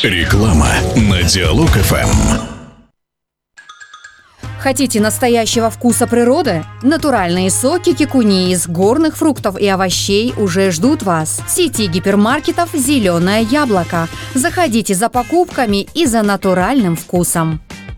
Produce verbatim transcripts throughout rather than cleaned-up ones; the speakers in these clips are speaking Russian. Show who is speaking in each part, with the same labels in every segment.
Speaker 1: Реклама на Диалог эф эм.
Speaker 2: Хотите настоящего вкуса природы? Натуральные соки кикуни из горных фруктов и овощей уже ждут вас. В сети гипермаркетов «Зеленое яблоко». Заходите за покупками и за натуральным вкусом.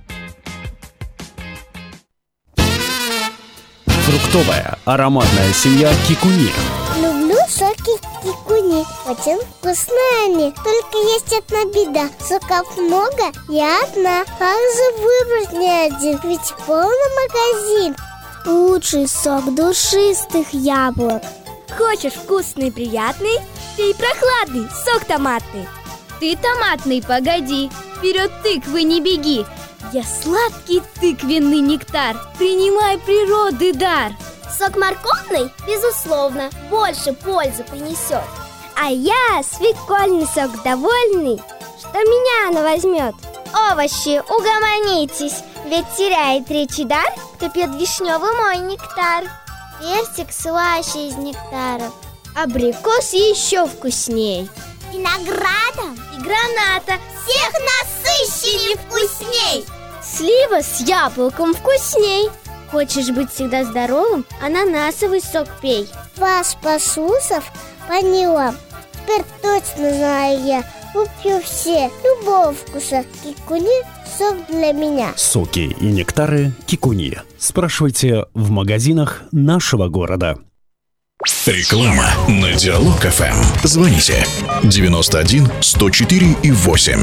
Speaker 3: Фруктовая ароматная семья кикуни.
Speaker 4: Люблю соки кикуни. Очень вкусные они. Только есть одна беда. Соков много, я одна. Как же выбрать не один? Ведь полный магазин. Лучший сок душистых яблок.
Speaker 5: Хочешь вкусный и приятный? Пей прохладный сок томатный.
Speaker 6: Ты томатный, погоди. Вперед тыквы не беги. Я сладкий тыквенный нектар. Принимай природы дар.
Speaker 5: Сок морковный, безусловно, больше пользы принесет. А я свекольный сок довольный, что меня она возьмет. Овощи, угомонитесь, ведь теряет речь и дар, кто пьет вишневый мой нектар.
Speaker 4: Персик слаще из нектаров.
Speaker 6: Абрикос еще вкусней.
Speaker 5: Винограда
Speaker 6: и граната
Speaker 5: всех насыщенней вкусней.
Speaker 6: Слива с яблоком вкусней. Хочешь быть всегда здоровым? Ананасовый сок пей.
Speaker 4: Вас, послушав, поняла. Теперь точно знаю я. Куплю все, любого вкуса. Кикуни – сок для меня.
Speaker 3: Соки и нектары кикуни. Спрашивайте в магазинах нашего города.
Speaker 1: Реклама на Диалог эф эм. Звоните девяносто один сто четыре и восемь.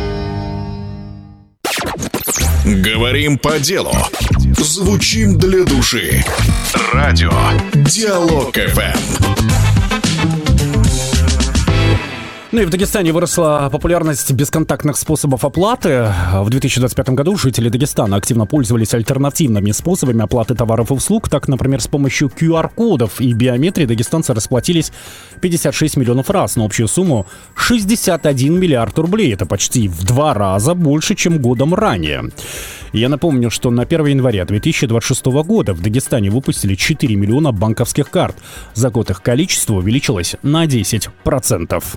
Speaker 1: Говорим по делу. Звучим для души. Радио Диалог эф эм.
Speaker 3: Ну и в Дагестане выросла популярность бесконтактных способов оплаты. В две тысячи двадцать пятом году жители Дагестана активно пользовались альтернативными способами оплаты товаров и услуг. Так, например, с помощью ку ар-кодов и биометрии дагестанцы расплатились пятьдесят шесть миллионов раз на общую сумму шестьдесят один миллиард рублей. Это почти в два раза больше, чем годом ранее. Я напомню, что на первого января две тысячи двадцать шестого года в Дагестане выпустили четыре миллиона банковских карт. За год их количество увеличилось на десять процентов.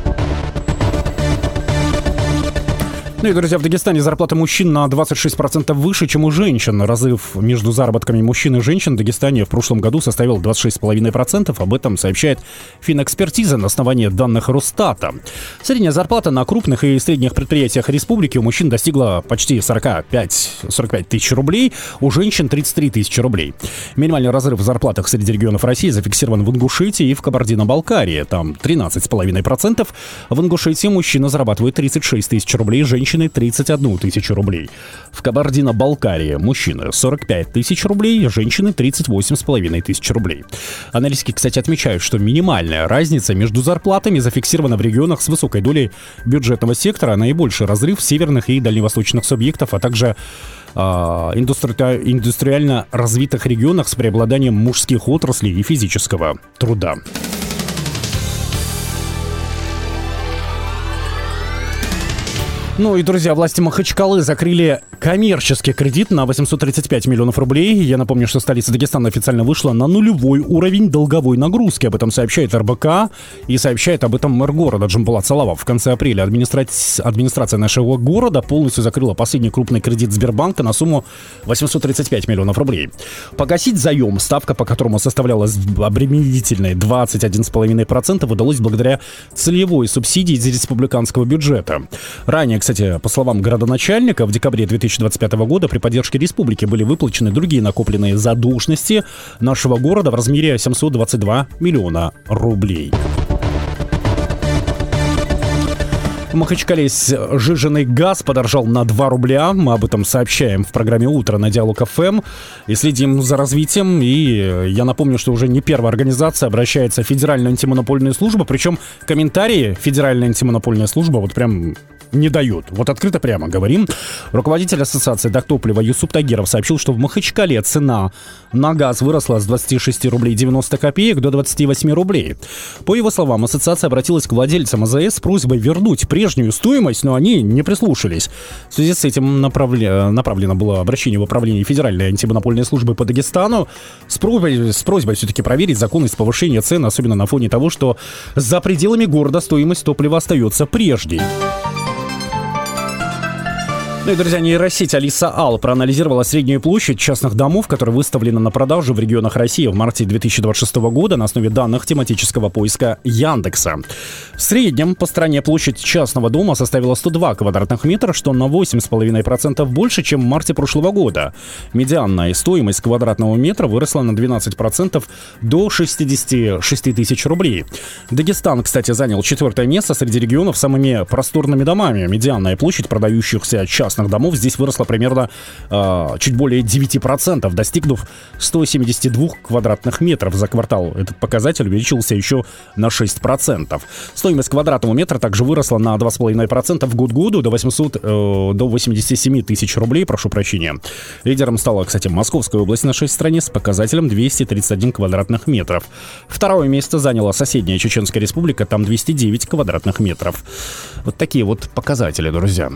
Speaker 3: Ну и, друзья, в Дагестане зарплата мужчин на двадцать шесть процентов выше, чем у женщин. Разрыв между заработками мужчин и женщин в Дагестане в прошлом году составил двадцать шесть целых пять десятых процента. Об этом сообщает Финэкспертиза на основании данных Росстата. Средняя зарплата на крупных и средних предприятиях республики у мужчин достигла почти сорок пять тысяч рублей, у женщин тридцать три тысячи рублей. Минимальный разрыв в зарплатах среди регионов России зафиксирован в Ингушетии и в Кабардино-Балкарии. Там тринадцать целых пять десятых процента. В Ингушетии мужчина зарабатывает тридцать шесть тысяч рублей, женщина тридцать одну тысячу рублей. В Кабардино-Балкарии мужчины сорок пять тысяч рублей, женщины тридцать восемь целых пять десятых тысяч рублей. Аналитики, кстати, отмечают, что минимальная разница между зарплатами зафиксирована в регионах с высокой долей бюджетного сектора, наибольший разрыв северных и дальневосточных субъектов, а также э, индустри- индустриально развитых регионах с преобладанием мужских отраслей и физического труда. Ну и, друзья, власти Махачкалы закрыли коммерческий кредит на восемьсот тридцать пять миллионов рублей. Я напомню, что столица Дагестана официально вышла на нулевой уровень долговой нагрузки. Об этом сообщает эр бэ ка и сообщает об этом мэр города Джамбулат Салавов. В конце апреля администра... администрация нашего города полностью закрыла последний крупный кредит Сбербанка на сумму восемьсот тридцать пять миллионов рублей. Погасить заем, ставка по которому составляла обременительные двадцать один целых пять десятых процента, удалось благодаря целевой субсидии из республиканского бюджета. Ранее, кстати, по словам градоначальника, в декабре две тысячи двадцать пятого года при поддержке республики были выплачены другие накопленные задолженности нашего города в размере семьсот двадцать два миллиона рублей. В Махачкале сжиженный газ подорожал на два рубля. Мы об этом сообщаем в программе «Утро» на Диалог эф эм и следим за развитием. И я напомню, что уже не первая организация обращается в Федеральную антимонопольную службу. Причем комментарии Федеральная антимонопольная служба вот прям не дают. Вот открыто прямо говорим. Руководитель ассоциации Доктоплива Юсуп Тагиров сообщил, что в Махачкале цена на газ выросла с двадцати шести рублей девяносто копеек до двадцати восьми рублей. По его словам, ассоциация обратилась к владельцам а зэ эс с просьбой вернуть прежнюю стоимость, но они не прислушались. В связи с этим направле... направлено было обращение в управление Федеральной антимонопольной службы по Дагестану с просьбой, с просьбой все-таки проверить законность повышения цен, особенно на фоне того, что за пределами города стоимость топлива остается прежней. Ну и, друзья, нейросеть Алиса Ал проанализировала среднюю площадь частных домов, которые выставлены на продажу в регионах России в марте две тысячи двадцать шестого года на основе данных тематического поиска Яндекса. В среднем по стране площадь частного дома составила сто два квадратных метра, что на восемь целых пять десятых процента больше, чем в марте прошлого года. Медианная стоимость квадратного метра выросла на двенадцать процентов до шестьдесят шесть тысяч рублей. Дагестан, кстати, занял четвертое место среди регионов с самыми просторными домами. Медианная площадь продающихся частных домов здесь выросла примерно э, чуть более девять процентов, достигнув сто семьдесят два квадратных метров за квартал. Этот показатель увеличился еще на шесть процентов. Стоимость квадратного метра также выросла на два целых пять десятых процента в год году до восьмисот, э, до восьмидесяти семи тысяч рублей, прошу прощения. Лидером стала, кстати, Московская область в нашей стране с показателем двести тридцать один квадратных метров. Второе место заняла соседняя Чеченская республика, там двести девять квадратных метров. Вот такие вот показатели, друзья.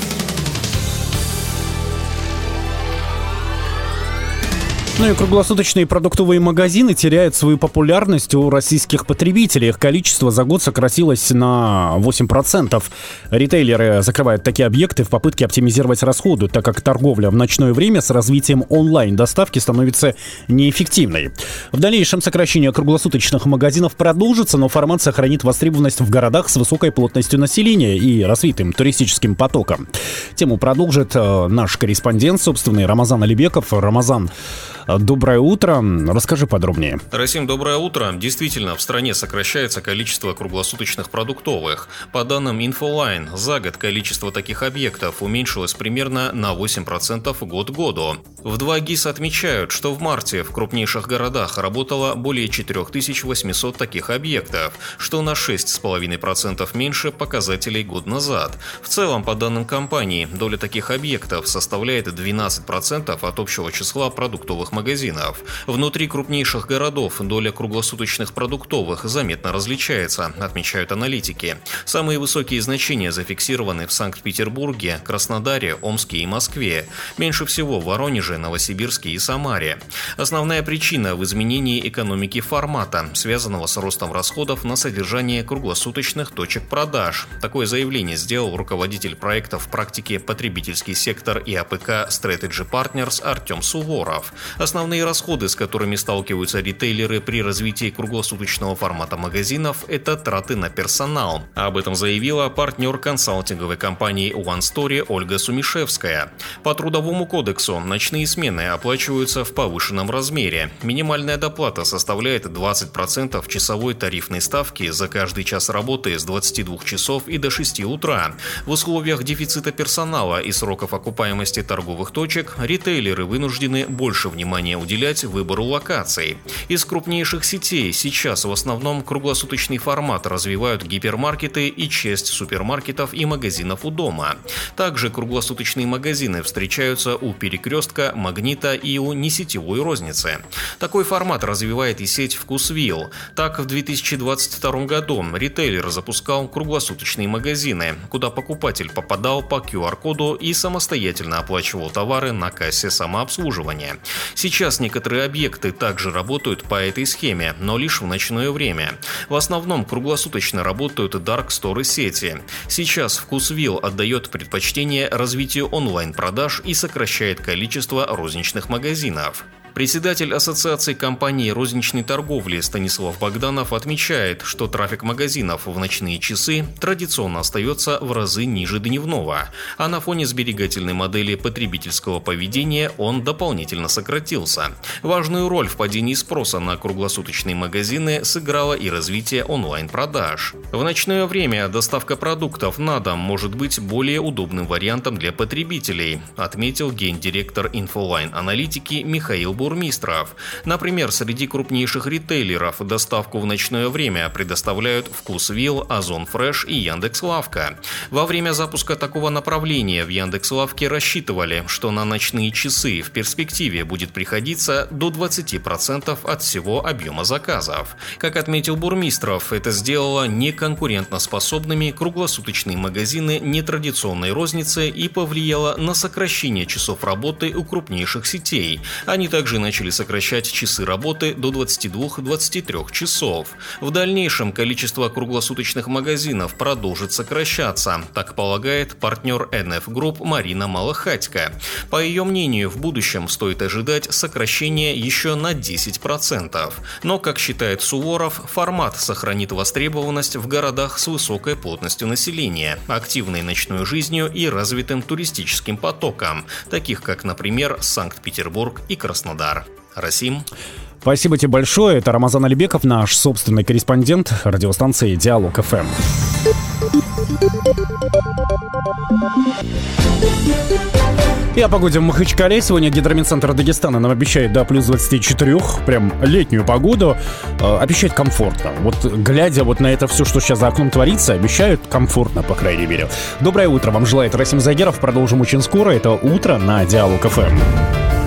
Speaker 3: Ну и круглосуточные продуктовые магазины теряют свою популярность у российских потребителей. Их количество за год сократилось на восемь процентов. Ритейлеры закрывают такие объекты в попытке оптимизировать расходы, так как торговля в ночное время с развитием онлайн-доставки становится неэффективной. В дальнейшем сокращение круглосуточных магазинов продолжится, но формат сохранит востребованность в городах с высокой плотностью населения и развитым туристическим потоком. Тему продолжит э, наш корреспондент, собственный Рамазан Алибеков. Рамазан, доброе утро. Расскажи подробнее.
Speaker 7: Расим, доброе утро. Действительно, в стране сокращается количество круглосуточных продуктовых. По данным Инфолайн, за год количество таких объектов уменьшилось примерно на восемь процентов год к году. В два ГИС отмечают, что в марте в крупнейших городах работало более четыре тысячи восемьсот таких объектов, что на шесть целых пять десятых процента меньше показателей год назад. В целом, по данным компании, доля таких объектов составляет двенадцать процентов от общего числа продуктовых магазинов. Внутри крупнейших городов доля круглосуточных продуктовых заметно различается, отмечают аналитики. Самые высокие значения зафиксированы в Санкт-Петербурге, Краснодаре, Омске и Москве. Меньше всего в Воронеже, Новосибирске и Самаре. Основная причина в изменении экономики формата, связанного с ростом расходов на содержание круглосуточных точек продаж. Такое заявление сделал руководитель проекта в практике потребительский сектор и АПК Strategy Partners Артем Суворов. Основные расходы, с которыми сталкиваются ритейлеры при развитии круглосуточного формата магазинов, это траты на персонал. Об этом заявила партнер консалтинговой компании One Story Ольга Сумишевская. По Трудовому кодексу ночные смены оплачиваются в повышенном размере. Минимальная доплата составляет двадцать процентов часовой тарифной ставки за каждый час работы с двадцати двух часов и до шести утра. В условиях дефицита персонала и сроков окупаемости торговых точек ритейлеры вынуждены больше внимания уделять выбору локаций. Из крупнейших сетей сейчас в основном круглосуточный формат развивают гипермаркеты и часть супермаркетов и магазинов у дома. Также круглосуточные магазины встречаются у Перекрестка, Магнита и у несетевой розницы. Такой формат развивает и сеть Вкусвилл. Так, в две тысячи двадцать втором году ритейлер запускал круглосуточные магазины, куда покупатель попадал по ку ар коду и самостоятельно оплачивал товары на кассе самообслуживания. Сейчас некоторые объекты также работают по этой схеме, но лишь в ночное время. В основном круглосуточно работают Dark Store сети. Сейчас Вкусвилл отдает предпочтение развитию онлайн-продаж и сокращает количество розничных магазинов. Председатель Ассоциации компаний розничной торговли Станислав Богданов отмечает, что трафик магазинов в ночные часы традиционно остается в разы ниже дневного, а на фоне сберегательной модели потребительского поведения он дополнительно сократился. Важную роль в падении спроса на круглосуточные магазины сыграло и развитие онлайн-продаж. В ночное время доставка продуктов на дом может быть более удобным вариантом для потребителей, отметил гендиректор Инфолайн аналитики Михаил Бурмистров. Например, среди крупнейших ритейлеров доставку в ночное время предоставляют Вкусвилл, Озон Фреш и Яндекс.Лавка. Во время запуска такого направления в Яндекс.Лавке рассчитывали, что на ночные часы в перспективе будет приходиться до двадцати процентов от всего объема заказов. Как отметил Бурмистров, это сделало неконкурентоспособными круглосуточные магазины нетрадиционной розницы и повлияло на сокращение часов работы у крупнейших сетей. Они также также начали сокращать часы работы до двадцати двух — двадцати трёх часов. В дальнейшем количество круглосуточных магазинов продолжит сокращаться, так полагает партнер эн эф Group Марина Малахатько. По ее мнению, в будущем стоит ожидать сокращения еще на десять процентов. Но, как считает Суворов, формат сохранит востребованность в городах с высокой плотностью населения, активной ночной жизнью и развитым туристическим потоком, таких как, например, Санкт-Петербург и Краснодар. Расим.
Speaker 3: Спасибо тебе большое. Это Рамазан Алибеков, наш собственный корреспондент радиостанции «Диалог эф эм». И о погоде в Махачкале. Сегодня Гидрометцентр Дагестана нам обещает до плюс двадцати четырёх, прям летнюю погоду. Э, обещает комфортно. Вот глядя вот на это все, что сейчас за окном творится, обещают комфортно, по крайней мере. Доброе утро вам желает Расим Загеров. Продолжим очень скоро. Это утро на Диалог эф эм.